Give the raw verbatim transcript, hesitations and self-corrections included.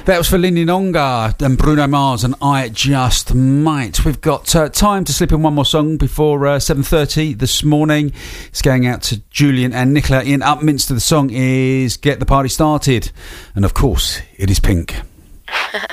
That was for Lindy Nonga and Bruno Mars and I Just Might. We've got uh, time to slip in one more song before uh, seven thirty this morning. It's going out to Julian and Nicola in Upminster. The song is Get the Party Started. And of course, it is Pink.